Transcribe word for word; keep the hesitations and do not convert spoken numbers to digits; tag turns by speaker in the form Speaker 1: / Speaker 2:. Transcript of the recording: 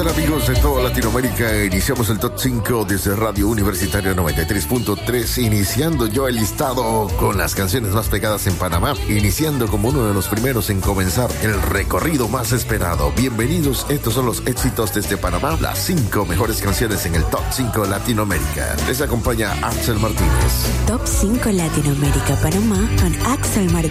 Speaker 1: tal, amigos de toda Latinoamérica? Iniciamos el Top cinco desde Radio Universitaria noventa y tres punto tres, iniciando yo el listado con las canciones más pegadas en Panamá, iniciando como uno de los primeros en comenzar el recorrido más esperado. Bienvenidos, estos son los éxitos desde Panamá, las cinco mejores canciones en el Top cinco Latinoamérica. Les acompaña Axel Martínez.
Speaker 2: Top cinco Latinoamérica Panamá con Axel Martínez.